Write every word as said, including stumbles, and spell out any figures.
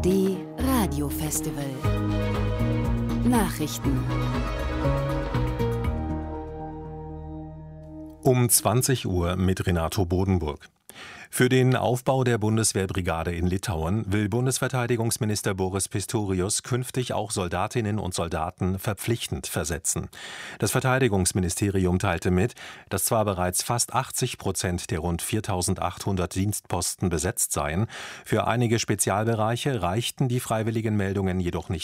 A R D Radiofestival. Nachrichten. Um zwanzig Uhr mit Renato Bodenburg. Für den Aufbau der Bundeswehrbrigade in Litauen will Bundesverteidigungsminister Boris Pistorius künftig auch Soldatinnen und Soldaten verpflichtend versetzen. Das Verteidigungsministerium teilte mit, dass zwar bereits fast achtzig Prozent der rund viertausendachthundert Dienstposten besetzt seien, für einige Spezialbereiche reichten die freiwilligen Meldungen jedoch nicht